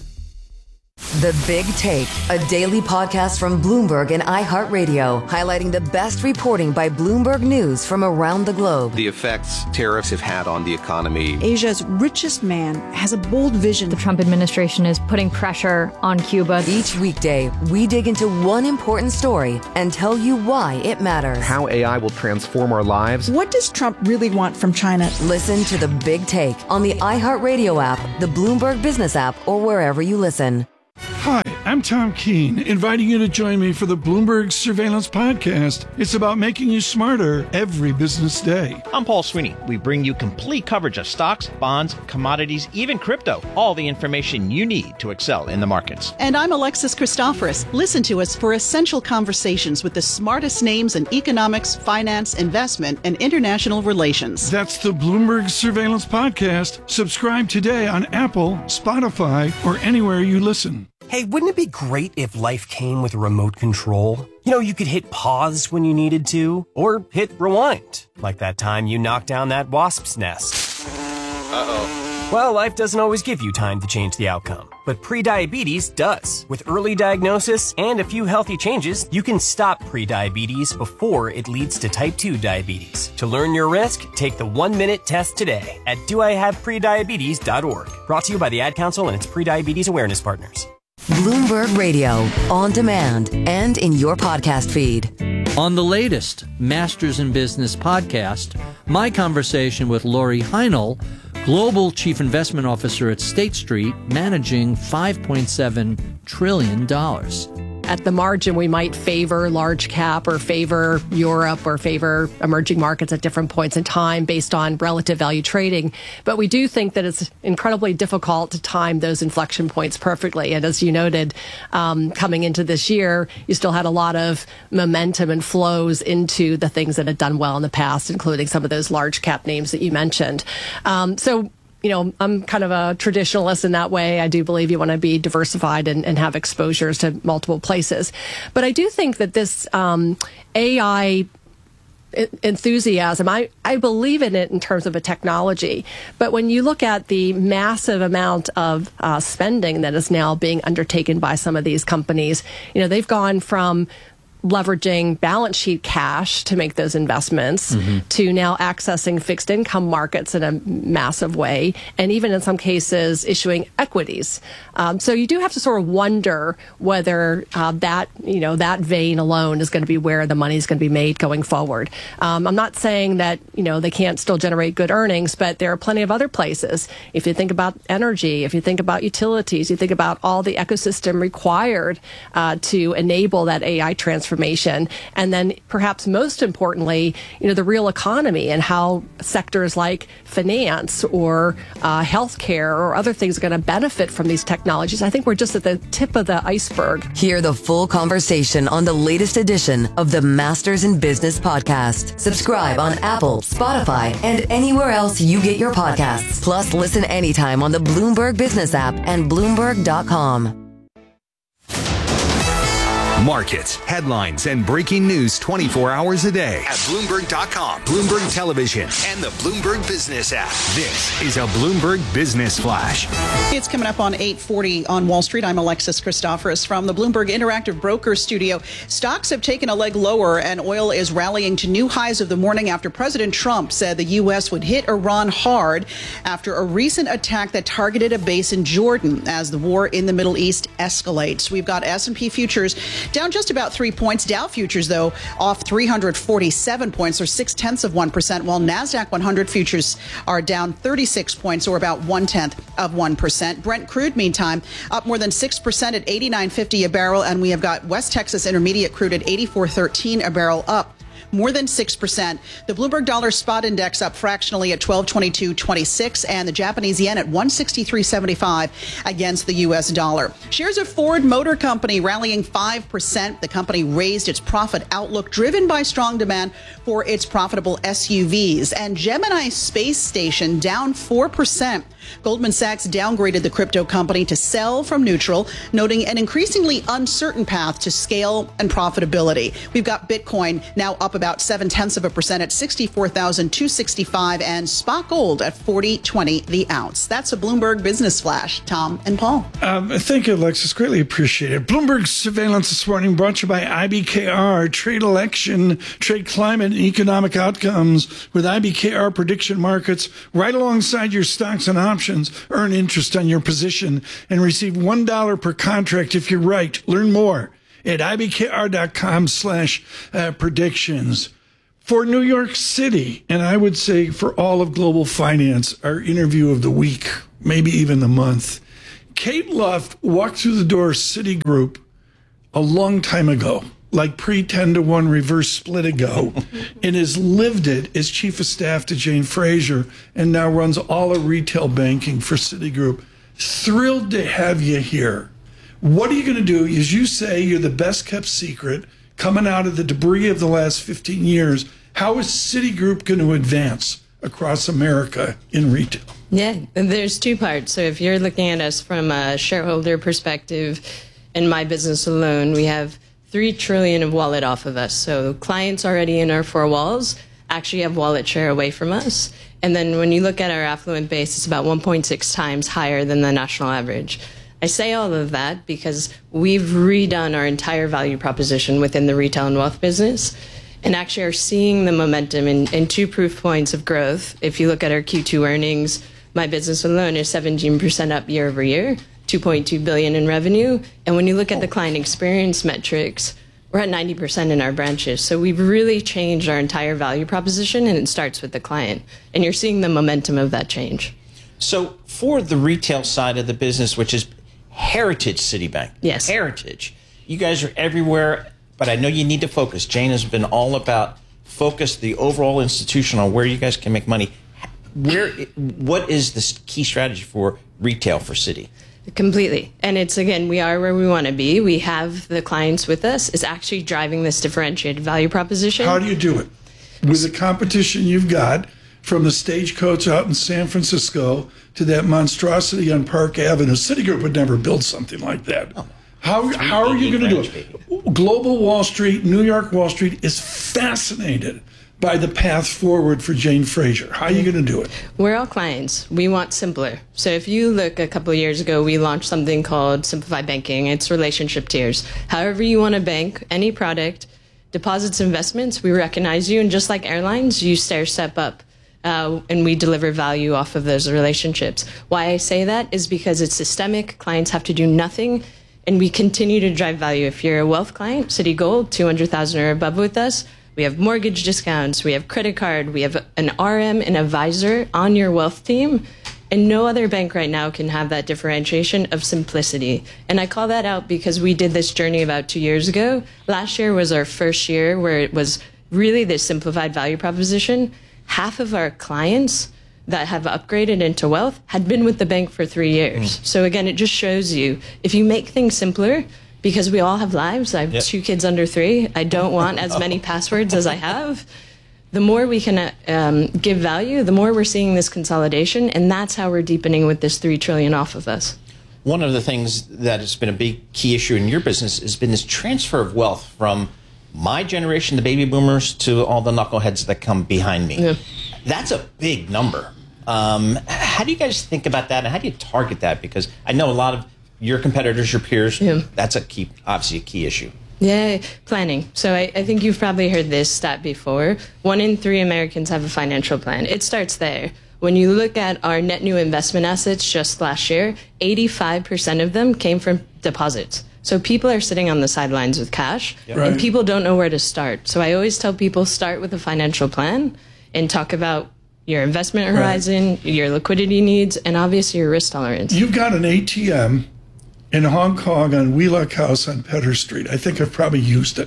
The Big Take, a daily podcast from Bloomberg and iHeartRadio, highlighting the best reporting by Bloomberg News from around the globe. The effects tariffs have had on the economy. Asia's richest man has a bold vision. The Trump administration is putting pressure on Cuba. Each weekday, we dig into one important story and tell you why it matters. How A I will transform our lives. What does Trump really want from China? Listen to The Big Take on the iHeartRadio app, the Bloomberg Business app, or wherever you listen. Hi, I'm Tom Keene, inviting you to join me for the Bloomberg Surveillance Podcast. It's about making you smarter every business day. I'm Paul Sweeney. We bring you complete coverage of stocks, bonds, commodities, even crypto. All the information you need to excel in the markets. And I'm Alexis Christoforous. Listen to us for essential conversations with the smartest names in economics, finance, investment, and international relations. That's the Bloomberg Surveillance Podcast. Subscribe today on Apple, Spotify, or anywhere you listen. Hey, wouldn't it be great if life came with a remote control? You know, you could hit pause when you needed to, or hit rewind, like that time you knocked down that wasp's nest. Uh-oh. Well, life doesn't always give you time to change the outcome, but prediabetes does. With early diagnosis and a few healthy changes, you can stop prediabetes before it leads to type two diabetes. To learn your risk, take the one-minute test today at do I have prediabetes dot org. Brought to you by the Ad Council and its prediabetes awareness partners. Bloomberg Radio, on demand and in your podcast feed. On the latest Masters in Business podcast, my conversation with Lori Heinel, Global Chief Investment Officer at State Street, managing five point seven trillion dollars. At the margin, we might favor large cap or favor Europe or favor emerging markets at different points in time based on relative value trading. But we do think that it's incredibly difficult to time those inflection points perfectly. And as you noted, um, coming into this year, you still had a lot of momentum and flows into the things that had done well in the past, including some of those large cap names that you mentioned. Um, so You know, I'm kind of a traditionalist in that way. I do believe you want to be diversified and, and have exposures to multiple places. But I do think that this um, A I enthusiasm, I, I believe in it in terms of a technology. But when you look at the massive amount of uh, spending that is now being undertaken by some of these companies, you know, they've gone from leveraging balance sheet cash to make those investments mm-hmm. to now accessing fixed income markets in a massive way, and even in some cases issuing equities. Um, so you do have to sort of wonder whether uh, that, you know, that vein alone is going to be where the money is going to be made going forward. Um, I'm not saying that, you know, they can't still generate good earnings, but there are plenty of other places. If you think about energy, if you think about utilities, you think about all the ecosystem required uh, to enable that A I transformation. And then perhaps most importantly, you know, the real economy and how sectors like finance or uh, healthcare or other things are going to benefit from these technologies. I think we're just at the tip of the iceberg. Hear the full conversation on the latest edition of the Masters in Business podcast. Subscribe on Apple, Spotify, and anywhere else you get your podcasts. Plus, listen anytime on the Bloomberg Business app and Bloomberg dot com. Markets, headlines, and breaking news twenty-four hours a day at Bloomberg dot com, Bloomberg Television, and the Bloomberg Business app. This is a Bloomberg Business Flash. It's coming up on eight forty on Wall Street. I'm Alexis Christoforous from the Bloomberg Interactive Broker Studio. Stocks have taken a leg lower, and oil is rallying to new highs of the morning after President Trump said the U S would hit Iran hard after a recent attack that targeted a base in Jordan as the war in the Middle East escalates. We've got S and P futures down just about three points. Dow futures, though, off three hundred forty-seven points, or six tenths of one percent, while NASDAQ one hundred futures are down thirty-six points, or about one tenth of one percent. Brent crude, meantime, up more than six percent at eighty-nine fifty a barrel, and we have got West Texas Intermediate crude at eighty-four thirteen a barrel, up more than six percent. The Bloomberg Dollar Spot Index up fractionally at twelve twenty-two twenty-six, and the Japanese yen at one sixty-three seventy-five against the U S dollar. Shares of Ford Motor Company rallying five percent. The company raised its profit outlook, driven by strong demand for its profitable S U Vs. And Gemini Space Station down four percent. Goldman Sachs downgraded the crypto company to sell from neutral, noting an increasingly uncertain path to scale and profitability. We've got Bitcoin now up about seven tenths of a percent at sixty-four thousand two hundred sixty-five, and spot gold at forty twenty the ounce. That's a Bloomberg Business Flash. Tom and Paul. Um, thank you, Alexis. Greatly appreciated. Bloomberg surveillance this morning brought to you by I B K R. Trade election, trade climate, and economic outcomes with I B K R prediction markets right alongside your stocks and options. Earn interest on your position and receive one dollar per contract if you're right. Learn more at ibkr.com slash predictions. For New York City, and I would say for all of global finance, our interview of the week, maybe even the month, Kate Luft walked through the door of Citigroup a long time ago, like pre ten to one reverse split ago, and has lived it as chief of staff to Jane Fraser, and now runs all of retail banking for Citigroup. Thrilled to have you here. What are you going to do? As you say, you're the best kept secret coming out of the debris of the last fifteen years. How is Citigroup going to advance across America in retail? Yeah, there's two parts. So if you're looking at us from a shareholder perspective, in my business alone, we have three trillion of wallet off of us. So clients already in our four walls actually have wallet share away from us. And then when you look at our affluent base, it's about one point six times higher than the national average. I say all of that because we've redone our entire value proposition within the retail and wealth business, and actually are seeing the momentum in, in two proof points of growth. If you look at our Q two earnings, my business alone is seventeen percent up year over year. two point two billion dollars in revenue. And when you look at the client experience metrics, we're at ninety percent in our branches. So we've really changed our entire value proposition, and it starts with the client. And you're seeing the momentum of that change. So for the retail side of the business, which is Heritage Citibank. Yes. Heritage. You guys are everywhere, but I know you need to focus. Jane has been all about focus the overall institution on where you guys can make money. Where, what is the key strategy for retail for Citi? Completely. And it's, again, we are where we want to be. We have the clients with us. It's actually driving this differentiated value proposition. How do you do it? With the competition you've got, from the Stagecoach out in San Francisco to that monstrosity on Park Avenue, Citigroup would never build something like that. Oh. How, how are you going to do it? Global Wall Street, New York Wall Street is fascinated by the path forward for Jane Fraser. How are you going to do it? We're all clients. We want simpler. So if you look a couple of years ago, we launched something called Simplified Banking. It's relationship tiers. However you want to bank any product, deposits, investments, we recognize you. And just like airlines, you stair step up. Uh, and we deliver value off of those relationships. Why I say that is because it's systemic. Clients have to do nothing, and we continue to drive value. If you're a wealth client, Citi Gold, two hundred thousand or above with us, we have mortgage discounts, we have credit card, we have an R M, an advisor on your wealth team, and no other bank right now can have that differentiation of simplicity. And I call that out because we did this journey about two years ago. Last year was our first year where it was really this simplified value proposition. Half of our clients that have upgraded into wealth had been with the bank for three years. Mm. So again, it just shows you, if you make things simpler, because we all have lives. I have yep. two kids under three. I don't want as many passwords as I have. The more we can um, give value, the more we're seeing this consolidation, and that's how we're deepening with this three trillion dollars off of us. One of the things that has been a big key issue in your business has been this transfer of wealth from my generation, the baby boomers, to all the knuckleheads that come behind me. Yeah. That's a big number. Um, how do you guys think about that, and how do you target that? Because I know a lot of your competitors, your peers, yeah. that's a key, obviously a key issue. Yeah, planning. So I, I think you've probably heard this stat before. One in three Americans have a financial plan. It starts there. When you look at our net new investment assets just last year, eighty-five percent of them came from deposits. So people are sitting on the sidelines with cash, yep. right. and people don't know where to start. So I always tell people, start with a financial plan and talk about your investment horizon, right. your liquidity needs, and obviously your risk tolerance. You've got an A T M in Hong Kong on Wheelock House on Pedder Street. I think I've probably used it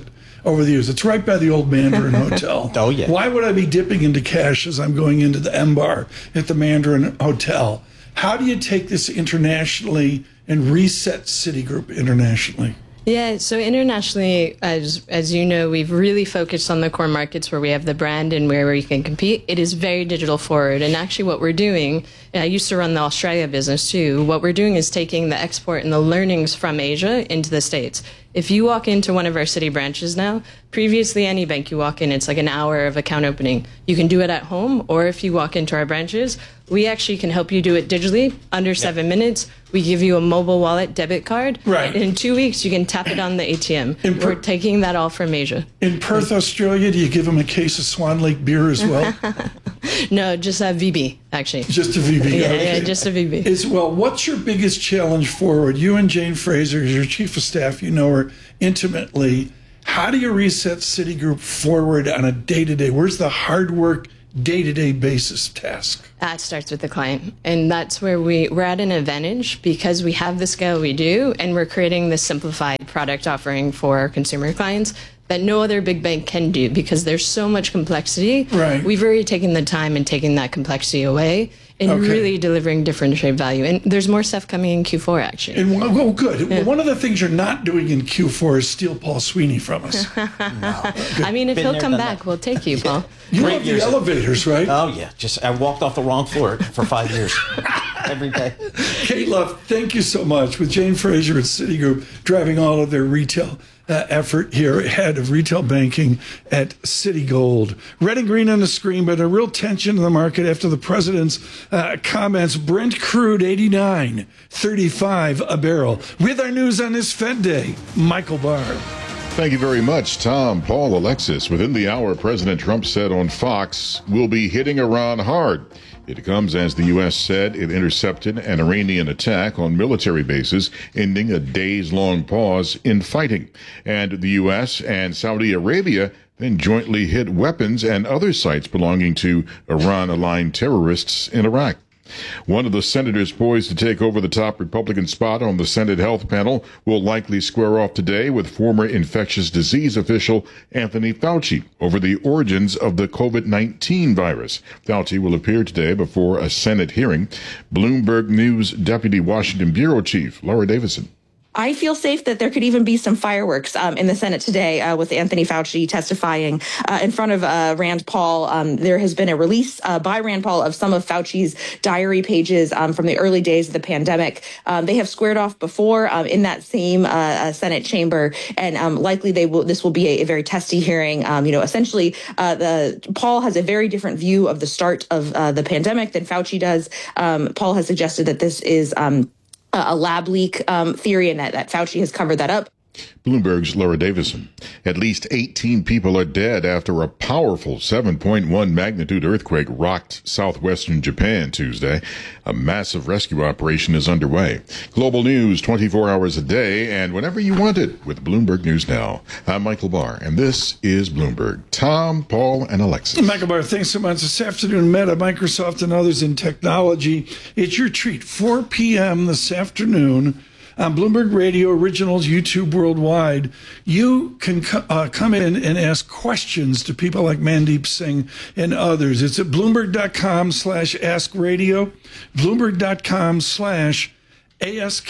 over the years. It's right by the old Mandarin Hotel. Oh, yeah. Why would I be dipping into cash as I'm going into the M Bar at the Mandarin Hotel? How do you take this internationally and reset Citigroup internationally? Yeah, so internationally, as as you know, we've really focused on the core markets where we have the brand and where we can compete. It is very digital forward. And actually what we're doing, and I used to run the Australia business too, what we're doing is taking the export and the learnings from Asia into the States. If you walk into one of our Citi branches now, previously any bank you walk in, it's like an hour of account opening. You can do it at home, or if you walk into our branches, we actually can help you do it digitally, under seven minutes. We give you a mobile wallet debit card. Right. In two weeks, you can tap it on the A T M. In per- We're taking that all from Asia. In Perth, Australia, do you give them a case of Swan Lake beer as well? No, just a V B, actually. Just a V B. Yeah, okay. yeah, just a V B. Is, well, what's your biggest challenge forward? You and Jane Fraser, as your chief of staff, you know her intimately. How do you reset Citigroup forward on a day-to-day? Where's the hard work, day-to-day basis task? That starts with the client. And that's where we, we're at an advantage because we have the scale we do, and we're creating this simplified product offering for our consumer clients that no other big bank can do because there's so much complexity. Right. We've already taken the time and taken that complexity away and Okay. really delivering differentiated value. And there's more stuff coming in Q four, actually. And well, well, good. Yeah. Well, one of the things you're not doing in Q four is steal Paul Sweeney from us. I mean, if Been he'll there, come done back, that. we'll take you, Paul. You Great love the years. elevators, right? Oh, yeah. Just I walked off the wrong floor for five years every day. Kate Love, thank you so much. With Jane Fraser at Citigroup driving all of their retail uh, effort here, head of retail banking at Citigold. Red and green on the screen, but a real tension in the market after the president's uh, comments. Brent crude eighty-nine thirty-five a barrel. With our news on this Fed Day, Michael Barr. Thank you very much, Tom, Paul, Alexis. Within the hour, President Trump said on Fox, we'll be hitting Iran hard. It comes as the U S said it intercepted an Iranian attack on military bases, ending a days-long pause in fighting. And the U S and Saudi Arabia then jointly hit weapons and other sites belonging to Iran-aligned terrorists in Iraq. One of the senators poised to take over the top Republican spot on the Senate Health Panel will likely square off today with former infectious disease official Anthony Fauci over the origins of the COVID nineteen virus. Fauci will appear today before a Senate hearing. Bloomberg News Deputy Washington Bureau Chief Laura Davison. I feel safe that there could even be some fireworks um, in the Senate today uh, with Anthony Fauci testifying uh, in front of uh, Rand Paul. Um, there has been a release uh, by Rand Paul of some of Fauci's diary pages um, from the early days of the pandemic. Um, they have squared off before um, in that same uh, uh, Senate chamber, and um, likely they will. This will be a, a very testy hearing. Um, you know, essentially, uh, the Paul has a very different view of the start of uh, the pandemic than Fauci does. Um, Paul has suggested that this is Um, a lab leak um, theory, and that, that Fauci has covered that up. Bloomberg's Laura Davison. At least eighteen people are dead after a powerful seven point one magnitude earthquake rocked southwestern Japan Tuesday. A massive rescue operation is underway. Global news twenty-four hours a day and whenever you want it with Bloomberg News Now. I'm Michael Barr, and this is Bloomberg. Tom, Paul, and Alexis. Michael Barr, thanks so much. This afternoon, Meta, Microsoft, and others in technology. It's your treat, four p.m. this afternoon. On Bloomberg Radio Originals, YouTube Worldwide, you can co- uh, come in and ask questions to people like Mandeep Singh and others. It's at Bloomberg.com slash Ask Radio, Bloomberg.com slash ASK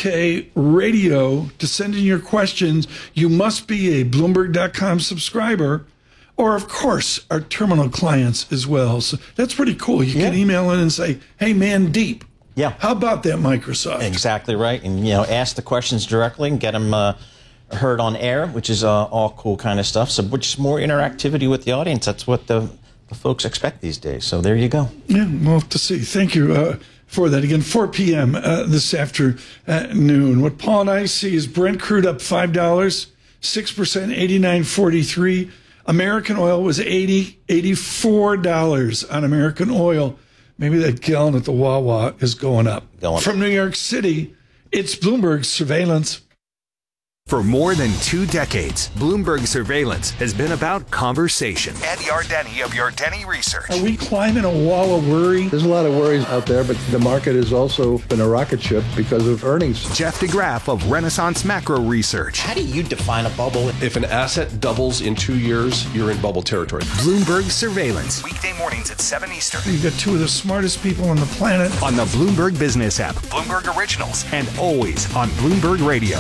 Radio to send in your questions. You must be a Bloomberg dot com subscriber, or, of course, our terminal clients as well. So that's pretty cool. You Yeah. can email in and say, hey, Mandeep. Yeah. How about that, Microsoft? Exactly right. And, you know, ask the questions directly and get them uh, heard on air, which is uh, all cool kind of stuff. So just more interactivity with the audience. That's what the, the folks expect these days. So there you go. Yeah, we'll have to see. Thank you uh, for that. Again, four p.m. Uh, this afternoon. What Paul and I see is Brent crude up five dollars, six percent, eighty-nine forty-three. American oil was eighty, eighty-four dollars on American oil. Maybe that gallon at the Wawa is going up. Going From New York City, it's Bloomberg Surveillance. For more than two decades, Bloomberg Surveillance has been about conversation. Ed Yardeni of Yardeni Research. Are we climbing a wall of worry? There's a lot of worries out there, but the market has also been a rocket ship because of earnings. Jeff DeGraff of Renaissance Macro Research. How do you define a bubble? If an asset doubles in two years, you're in bubble territory. Bloomberg Surveillance. Weekday mornings at seven Eastern. You've got two of the smartest people on the planet. On the Bloomberg Business app, Bloomberg Originals, and always on Bloomberg Radio.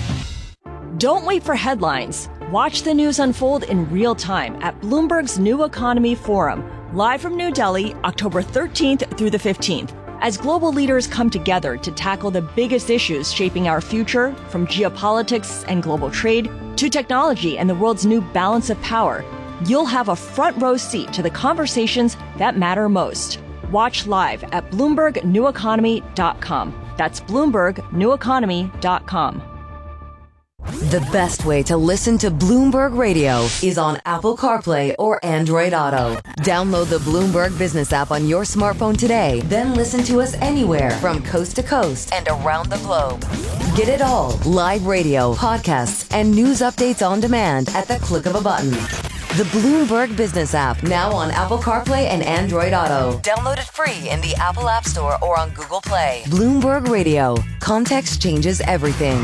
Don't wait for headlines. Watch the news unfold in real time at Bloomberg's New Economy Forum, live from New Delhi, October thirteenth through the fifteenth. As global leaders come together to tackle the biggest issues shaping our future, from geopolitics and global trade to technology and the world's new balance of power, you'll have a front row seat to the conversations that matter most. Watch live at Bloomberg New Economy dot com. That's Bloomberg New Economy dot com. The best way to listen to Bloomberg Radio is on Apple CarPlay or Android Auto. Download the Bloomberg Business app on your smartphone today, then listen to us anywhere from coast to coast and around the globe. Get it all, live radio, podcasts, and news updates on demand at the click of a button. The Bloomberg Business app, now on Apple CarPlay and Android Auto. Download it free in the Apple App Store or on Google Play. Bloomberg Radio. Context changes everything.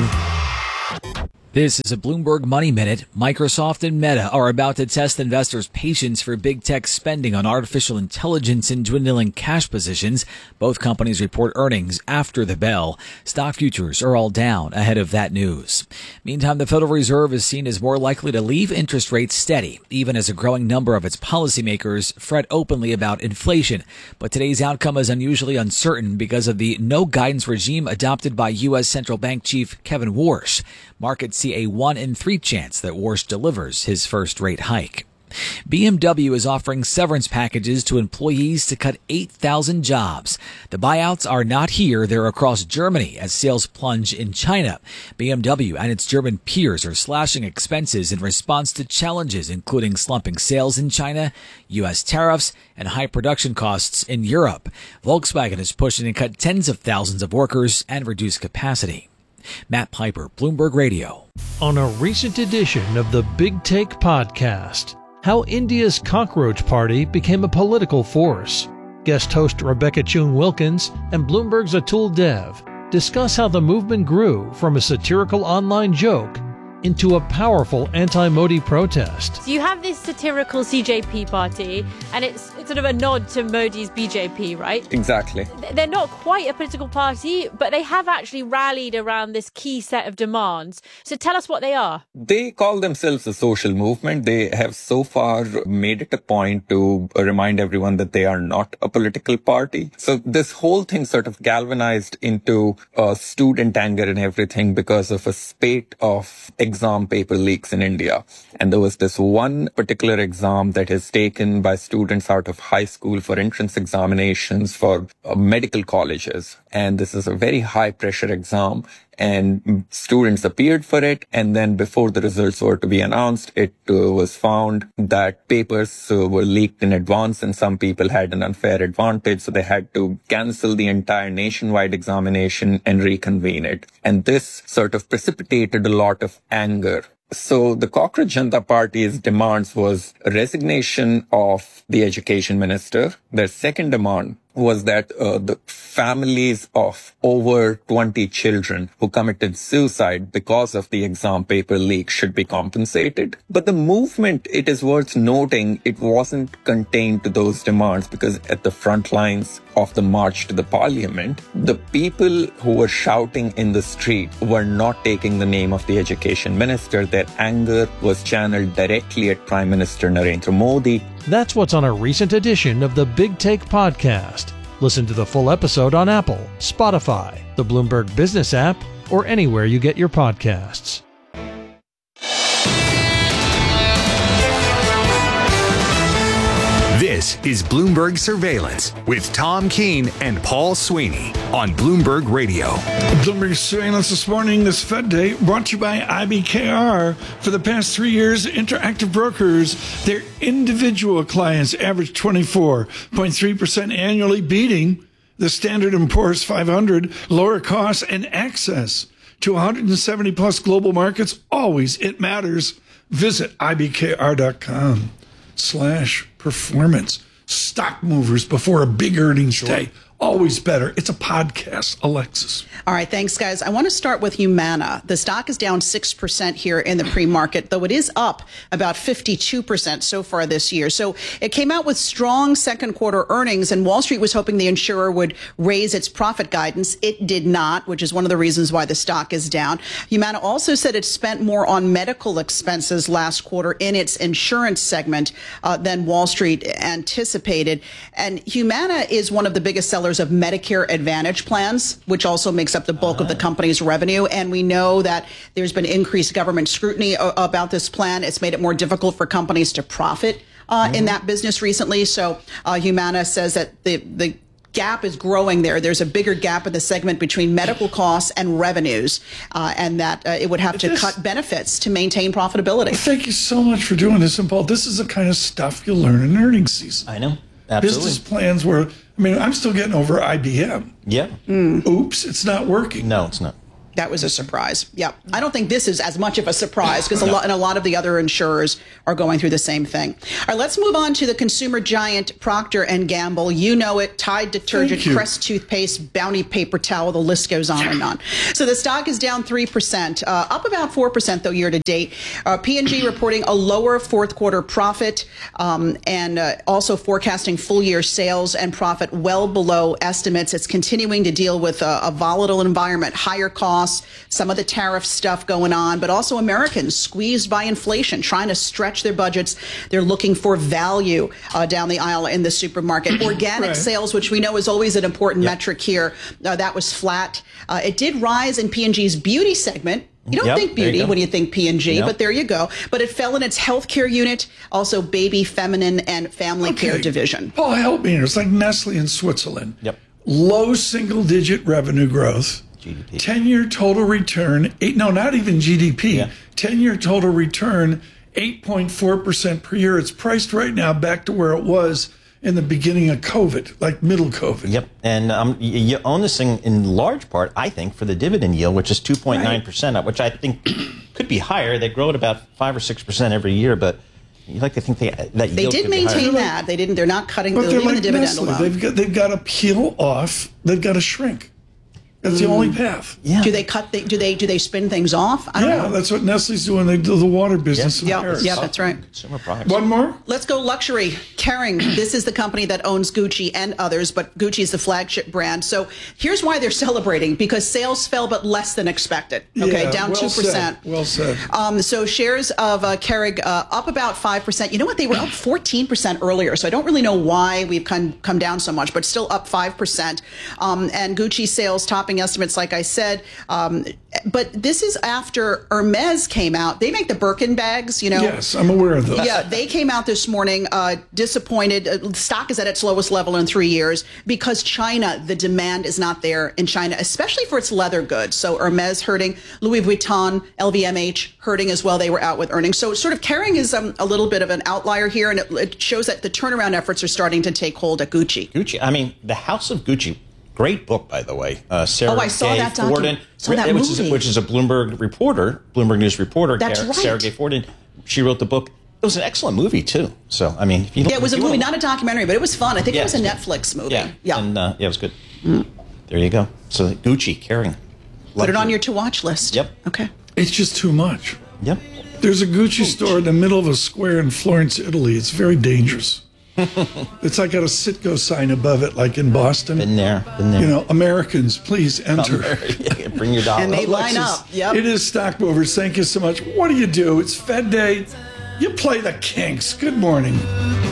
This is a Bloomberg Money Minute. Microsoft and Meta are about to test investors' patience for big tech spending on artificial intelligence and dwindling cash positions. Both companies report earnings after the bell. Stock futures are all down ahead of that news. Meantime, the Federal Reserve is seen as more likely to leave interest rates steady, even as a growing number of its policymakers fret openly about inflation. But today's outcome is unusually uncertain because of the no guidance regime adopted by U S Central Bank Chief Kevin Warsh. Markets see a one in three chance that Warsh delivers his first rate hike. B M W is offering severance packages to employees to cut eight thousand jobs. The buyouts are not here, they're across Germany as sales plunge in China. B M W and its German peers are slashing expenses in response to challenges including slumping sales in China, U S tariffs, and high production costs in Europe. Volkswagen is pushing to cut tens of thousands of workers and reduce capacity. Matt Piper, Bloomberg Radio. On a recent edition of the Big Take podcast, how India's cockroach party became a political force. Guest host Rebecca Chun-Wilkins and Bloomberg's Atul Dev discuss how the movement grew from a satirical online joke into a powerful anti-Modi protest. So you have this satirical C J P party, and it's, it's sort of a nod to Modi's B J P, right? Exactly. They're not quite a political party, but they have actually rallied around this key set of demands. So tell us what they are. They call themselves a social movement. They have so far made it a point to remind everyone that they are not a political party. So this whole thing sort of galvanized into uh, student anger and everything because of a spate of exam paper leaks in India. And there was this one particular exam that is taken by students out of high school for entrance examinations for uh, medical colleges. And this is a very high pressure exam. And students appeared for it. And then before the results were to be announced, it uh, was found that papers uh, were leaked in advance and some people had an unfair advantage. So they had to cancel the entire nationwide examination and reconvene it. And this sort of precipitated a lot of anger. So the Cockroach Janata Party's demands was a resignation of the education minister. Their second demand was that uh, the families of over twenty children who committed suicide because of the exam paper leak should be compensated. But the movement, it is worth noting, it wasn't contained to those demands because at the front lines of the march to the parliament, the people who were shouting in the street were not taking the name of the education minister. Their anger was channeled directly at Prime Minister Narendra Modi. That's what's on a recent edition of the Big Take podcast. Listen to the full episode on Apple, Spotify, the Bloomberg Business app, or anywhere you get your podcasts. This is Bloomberg Surveillance with Tom Keene and Paul Sweeney on Bloomberg Radio. Bloomberg Surveillance this morning, this Fed Day, brought to you by I B K R. For the past three years, Interactive Brokers, their individual clients averaged twenty-four point three percent annually, beating the Standard and Poor's five hundred, lower costs and access to one hundred seventy plus global markets. Always, it matters. Visit ibkr.com slash performance. Stock movers before a big earnings sure. day. Always better. It's a podcast, Alexis. All right, thanks, guys. I want to start with Humana. The stock is down six percent here in the pre-market, though it is up about fifty-two percent so far this year. So it came out with strong second quarter earnings, and Wall Street was hoping the insurer would raise its profit guidance. It did not, which is one of the reasons why the stock is down. Humana also said it spent more on medical expenses last quarter in its insurance segment uh, than Wall Street anticipated. And Humana is one of the biggest sellers of Medicare Advantage plans, which also makes up the bulk uh-huh. of the company's revenue. And we know that there's been increased government scrutiny o- about this plan. It's made it more difficult for companies to profit uh, mm-hmm. in that business recently. So uh, Humana says that the, the gap is growing there. There's a bigger gap in the segment between medical costs and revenues, uh, and that uh, it would have to this, cut benefits to maintain profitability. Well, thank you so much for doing this. And Paul, this is the kind of stuff you'll learn in earnings season. I know. Absolutely. Business plans where, I mean, I'm still getting over I B M. Yeah. Mm. Oops, it's not working. No, it's not. That was a surprise. Yeah. I don't think this is as much of a surprise because a lot, and a lot of the other insurers are going through the same thing. All right, let's move on to the consumer giant Procter and Gamble. You know it, Tide detergent, Crest toothpaste, Bounty paper towel, the list goes on and on. So the stock is down three percent, uh, up about four percent though year to date. Uh, P and G reporting a lower fourth quarter profit um, and uh, also forecasting full year sales and profit well below estimates. It's continuing to deal with a, a volatile environment, higher costs, some of the tariff stuff going on, but also Americans squeezed by inflation, trying to stretch their budgets. They're looking for value uh, down the aisle in the supermarket. Organic right. sales, which we know is always an important yep. metric here, uh, that was flat. Uh, it did rise in P and G's beauty segment. You don't yep, think beauty you when you think P and G, yep. but there you go. But it fell in its healthcare unit, also baby, feminine, and family okay. care division. Paul, help me here. It's like Nestle in Switzerland. Yep. Low single-digit revenue growth. G D P. ten-year total return, eight, no, not even G D P. Yeah. ten-year total return, eight point four percent per year. It's priced right now back to where it was in the beginning of COVID, like middle COVID. Yep. And um, you, you own this thing in large part, I think, for the dividend yield, which is two point nine percent, right. which I think could be higher. They grow at about five or six percent every year, but you like to think they, that they yield did could maintain be that. They didn't. They're not cutting. But They're, they're leaving like the dividend Nestle. alone. They've got, they've got to peel off. They've got to shrink. That's the only path. Yeah. Do they cut? The, do they do they spin things off? I don't yeah, know. that's what Nestle's doing. They do the water business. Yeah, in yeah, Paris. yeah, that's right. Consumer products. One more. Let's go luxury. Kering. This is the company that owns Gucci and others, but Gucci is the flagship brand. So here's why they're celebrating, because sales fell but less than expected. Okay, Yeah, down well two percent. said, Well said. Um, so shares of uh, Kering uh, up about five percent. You know what? They were up fourteen percent earlier, so I don't really know why we've come, come down so much, but still up five percent. Um, and Gucci sales topping estimates, like I said. Um, but this is after Hermes came out. They make the Birkin bags, you know. Yes, I'm aware of those. Yeah, they came out this morning uh, disappointed. Uh, stock is at its lowest level in three years because China, the demand is not there in China, especially for its leather goods. So Hermes hurting, Louis Vuitton, L V M H hurting as well. They were out with earnings. So sort of Kering is um, a little bit of an outlier here, and it, it shows that the turnaround efforts are starting to take hold at Gucci. Gucci. I mean, the House of Gucci. Great book, by the way. Uh, Sarah oh, I saw Gay that Forden, document. Saw that which movie. is which is a Bloomberg reporter, Bloomberg News reporter. That's Sarah, right. Sarah Gay Forden. She wrote the book. It was an excellent movie too. So I mean, if you yeah, it was a movie, want, not a documentary, but it was fun. I think yeah, it was a good. Netflix movie. Yeah, yeah, and uh, yeah, it was good. Mm. There you go. So Gucci, Kering. Put it on your to-watch list. Yep. Okay. It's just too much. Yep. There's a Gucci store in the middle of a square in Florence, Italy. It's very dangerous. It's like got a Citgo sign above it, like in Boston. Been there, been there. You know, Americans, please enter. Bring your dollar. And they Alexis, line up. Yep. It is Stock Movers. Thank you so much. What do you do? It's Fed Day. You play the Kinks. Good morning.